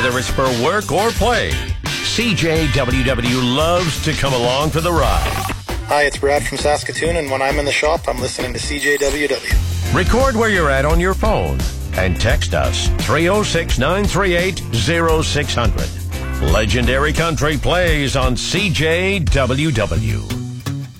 whether it's for work or play. CJWW loves to come along for the ride. Hi, it's Brad from Saskatoon, and when I'm in the shop, I'm listening to CJWW. Record where you're at on your phone and text us 306-938-0600. Legendary Country plays on CJWW.